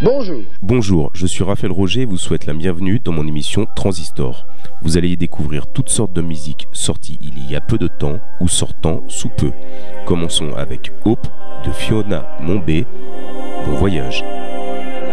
Bonjour. Bonjour, je suis Raphaël Roger et vous souhaite la bienvenue dans mon émission Transistor. Vous allez y découvrir toutes sortes de musiques sorties il y a peu de temps ou sortant sous peu. Commençons avec Hope de Fiona Mombé. Bon voyage.